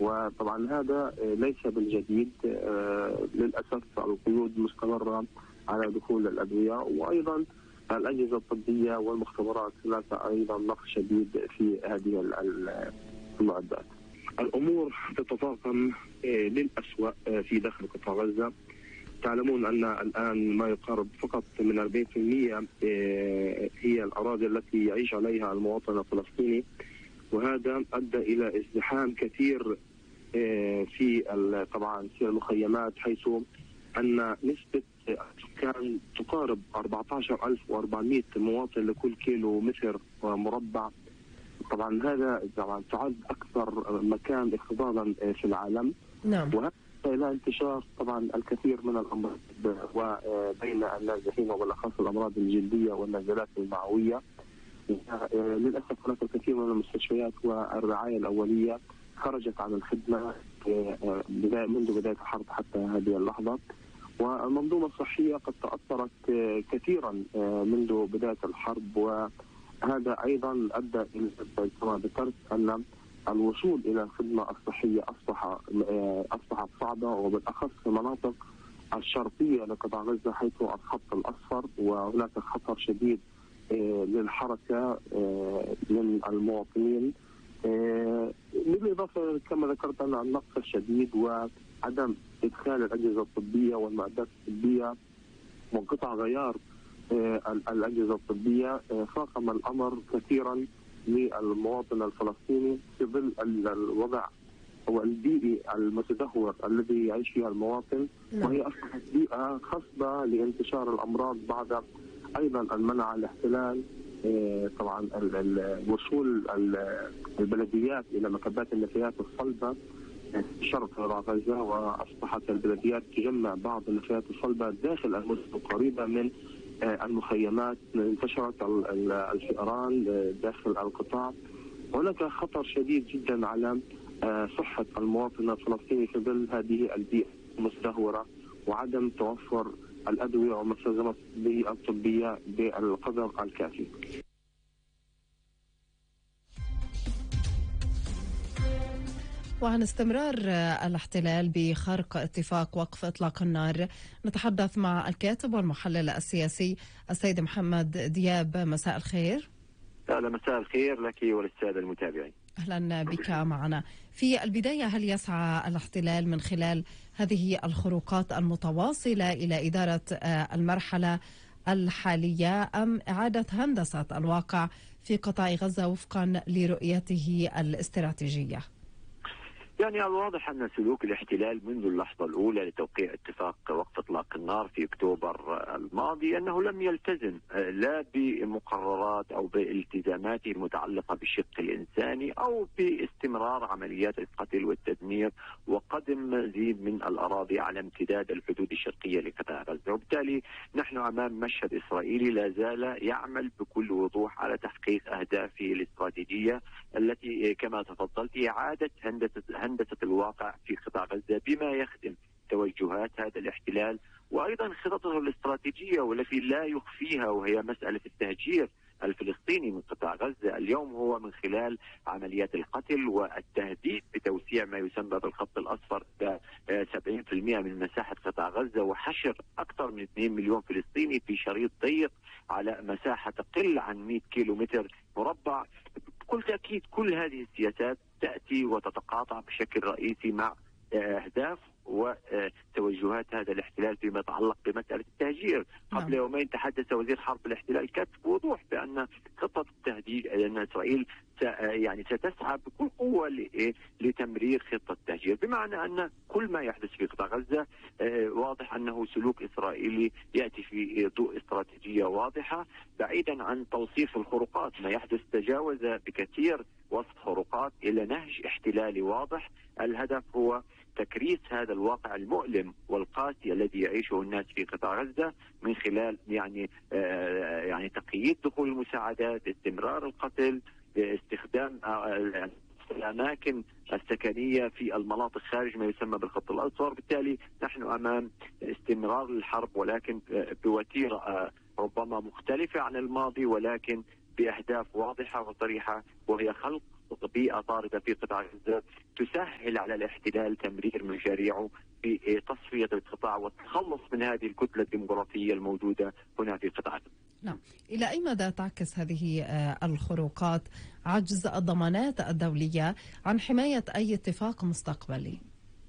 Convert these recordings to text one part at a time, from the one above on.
وطبعا هذا ليس بالجديد. للأسف القيود مستمرة على دخول الأدوية، وأيضا الأجهزة الطبية والمختبرات هناك أيضا نقص شديد في هذه المعدات. الأمور تتفاقم للأسوأ في داخل قطاع غزة. تعلمون أن الآن ما يقارب فقط من 40% هي الأراضي التي يعيش عليها المواطن الفلسطيني، وهذا أدى إلى ازدحام كثير في طبعا في المخيمات، حيث أن نسبة السكان تقارب 14,400 مواطن لكل كيلو متر مربع. طبعا هذا طبعا تعد أكثر مكان اكتظاظا في العالم. نعم. وهذا إلى انتشار طبعا الكثير من الأمراض وبين النازحين، وبالأخص الأمراض الجلدية والنزلات المعوية. للأسف هناك الكثير من المستشفيات والرعاية الأولية خرجت عن الخدمة منذ بداية الحرب حتى هذه اللحظة، والمنظومة الصحية قد تأثرت كثيرا منذ بداية الحرب، وهذا أيضا أدى إلى كما ذكرت أن الوصول إلى الخدمة الصحية أصبحت صعبة، وبالأخص في المناطق الشرقية لقطاع غزة حيث الخط الأصفر، وهناك خطر شديد للحركة من المواطنين. بالإضافة كما ذكرت أن النقص الشديد وعدم إدخال الأجهزة الطبية والمعدات الطبية وانقطاع غيار الأجهزة الطبية فاقم الأمر كثيرا للمواطن الفلسطيني في ظل الوضع هو البيئي المتدهور الذي يعيش فيها المواطن. وهي أصبحت بيئة خصبة لانتشار الأمراض بعد أيضا المنع الاحتلال. طبعا وصول البلديات إلى مكبات النفايات الصلبة في شرق غزة، وأصبحت البلديات تجمع بعض النفايات الصلبة داخل المدن القريبة من المخيمات. انتشرت الفئران داخل القطاع. هناك خطر شديد جدا على صحة المواطن الفلسطيني في ظل هذه البيئة المزدهرة وعدم توفر الأدوية والمستلزمات الطبية بالقدر الكافي. وعن استمرار الاحتلال بخرق اتفاق وقف إطلاق النار نتحدث مع الكاتب والمحلل السياسي السيد محمد دياب. مساء الخير. أهلا، مساء الخير لك وللسادة المتابعين. أهلا بك معنا. في البداية، هل يسعى الاحتلال من خلال هذه الخروقات المتواصلة إلى إدارة المرحلة الحالية أم إعادة هندسة الواقع في قطاع غزة وفقا لرؤيته الاستراتيجية؟ يعني الواضح أن سلوك الاحتلال منذ اللحظة الأولى لتوقيع اتفاق وقف إطلاق النار في أكتوبر الماضي أنه لم يلتزم لا بمقررات أو بالتزاماته المتعلقة بالشق الإنساني أو باستمرار عمليات القتل والتدمير وقدم مزيد من الأراضي على امتداد الحدود الشرقية لقطاع غزة. وبالتالي نحن أمام مشهد إسرائيلي لا زال يعمل بكل وضوح على تحقيق أهدافه الاستراتيجية التي كما تفضلت إعادة هندسة الواقع في قطاع غزة بما يخدم توجهات هذا الاحتلال وأيضا خططه الاستراتيجية والتي لا يخفيها، وهي مسألة التهجير الفلسطيني من قطاع غزة. اليوم هو من خلال عمليات القتل والتهديد بتوسيع ما يسمى بالخط الأصفر 70% من مساحة قطاع غزة وحشر أكثر من 2 مليون فلسطيني في شريط ضيق على مساحة تقل عن 100 كيلو متر مربع. بكل تأكيد كل هذه السياسات تأتي وتتقاطع بشكل رئيسي مع أهداف وتوجهات هذا الاحتلال فيما يتعلق بمسألة التهجير. قبل يومين تحدث وزير حرب الاحتلال بوضوح بأن خطة التهجير أن إسرائيل ستسعى بكل قوة لتمرير خطة التهجير، بمعنى أن كل ما يحدث في قطاع غزة واضح أنه سلوك إسرائيلي يأتي في ضوء استراتيجية واضحة بعيدا عن توصيف الخروقات. ما يحدث تجاوز بكثير وصف خروقات إلى نهج احتلالي واضح. الهدف هو تكريس هذا الواقع المؤلم والقاسي الذي يعيشه الناس في قطاع غزة من خلال يعني تقييد دخول المساعدات، استمرار القتل، استخدام الأماكن السكنية في المناطق خارج ما يسمى بالخط الأصفر. بالتالي نحن أمام استمرار الحرب ولكن بوتيرة ربما مختلفة عن الماضي ولكن بأهداف واضحة وصريحة، وهي خلق خلق بيئة طاردة في قطاع غزة تسهل على الاحتلال تمرير مشاريعه في تصفية القطاع والتخلص من هذه الكتلة الديمغرافية الموجودة هنا في قطاع غزة. نعم، إلى أي مدى تعكس هذه الخروقات عجز الضمانات الدولية عن حماية أي اتفاق مستقبلي؟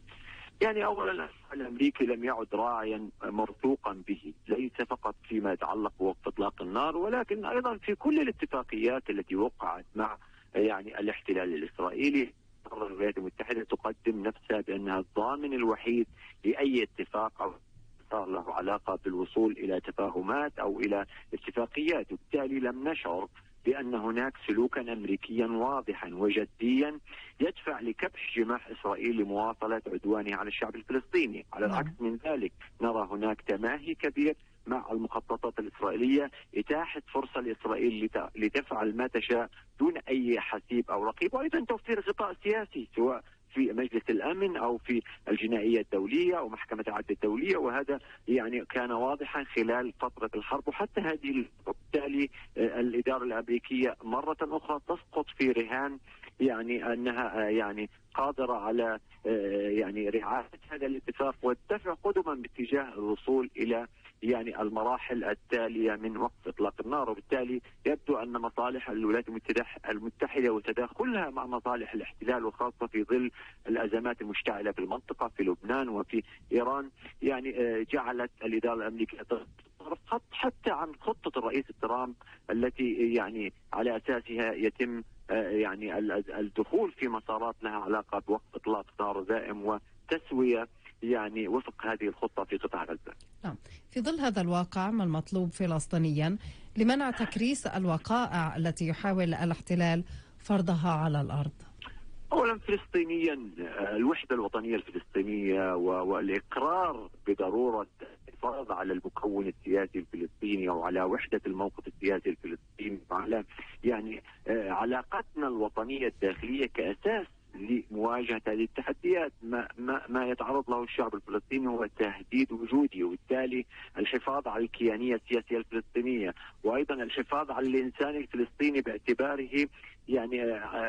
يعني أولا الأمريكي لم يعد راعيا موثوقا به، ليس فقط فيما يتعلق بوقف إطلاق النار ولكن أيضا في كل الاتفاقيات التي وقعت مع يعني الاحتلال الإسرائيلي. الولايات المتحدة تقدم نفسها بأنها الضامن الوحيد لأي اتفاق أو صار له علاقة بالوصول إلى تفاهمات أو إلى اتفاقيات، وبالتالي لم نشعر بأن هناك سلوكا أمريكيا واضحا وجديا يدفع لكبح جماح إسرائيل لمواصلة عدوانه على الشعب الفلسطيني. على العكس من ذلك نرى هناك تماهي كبير مع المخططات الإسرائيلية، إتاحة فرصة لإسرائيل لتفعل ما تشاء دون أي حسيب أو رقيب، وأيضا توفير غطاء سياسي سواء في مجلس الأمن أو في الجنائية الدولية أو محكمة العدل الدولية، وهذا يعني كان واضحا خلال فترة الحرب وحتى هذه. وبالتالي الإدارة الأمريكية مرة أخرى تسقط في رهان يعني أنها يعني قادرة على يعني رعاية هذا الاتفاق والدفع قدما باتجاه الوصول إلى يعني المراحل التالية من وقف إطلاق النار. وبالتالي يبدو أن مصالح الولايات المتحدة وتداخلها مع مصالح الاحتلال وخاصة في ظل الأزمات المشتعلة في المنطقة في لبنان وفي إيران يعني جعلت الإدارة الأمريكية تتوقف حتى عن خطة الرئيس ترامب التي يعني على أساسها يتم يعني الدخول في مسارات لها علاقة بوقف إطلاق نار دائم وتسوية يعني وفق هذه الخطة في قطاع غزة. نعم، في ظل هذا الواقع ما المطلوب فلسطينيا لمنع تكريس الوقائع التي يحاول الاحتلال فرضها على الأرض؟ أولا فلسطينيا الوحدة الوطنية الفلسطينية والإقرار بضرورة الحفاظ على المكون السياسي الفلسطيني وعلى وحدة الموقف السياسي الفلسطيني وعلى يعني علاقتنا الوطنية الداخلية كأساس لمواجهة هذه التحديات. ما يتعرض له الشعب الفلسطيني هو تهديد وجودي، وبالتالي الحفاظ على الكيانية السياسية الفلسطينية وأيضا الحفاظ على الإنسان الفلسطيني باعتباره يعني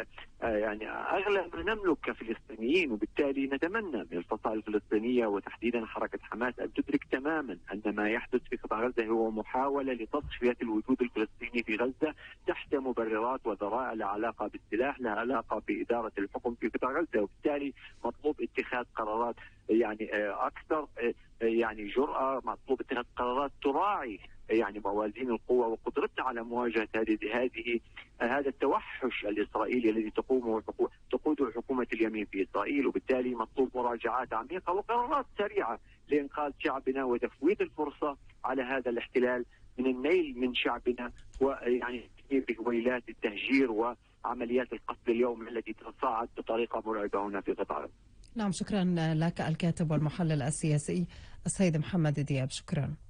أغلى ما نملك كفلسطينيين. وبالتالي نتمنى من الفصائل الفلسطينية وتحديدا حركة حماس أن تدرك تماما أن ما يحدث في قطاع غزة هو محاولة لتصفية الوجود الفلسطيني في غزة تحت مبررات وذرائع لها علاقة بالسلاح، لها علاقة بإدارة الحكم في قطاع غزة. وبالتالي مطلوب اتخاذ قرارات يعني أكثر يعني جرأة، مطلوب اتخاذ قرارات تراعي يعني موازين القوى وقدرتنا على مواجهة هذا التوحش الإسرائيلي الذي تقوده حكومة اليمين في إسرائيل. وبالتالي مطلوب مراجعات عميقة وقرارات سريعة لإنقاذ شعبنا وتفويت الفرصة على هذا الاحتلال من النيل من شعبنا ويعني بهويلات التهجير وعمليات القتل اليوم التي تتصاعد بطريقة مرعبة هنا في قطاع غزة. نعم، شكرا لك الكاتب والمحلل السياسي السيد محمد دياب، شكرا.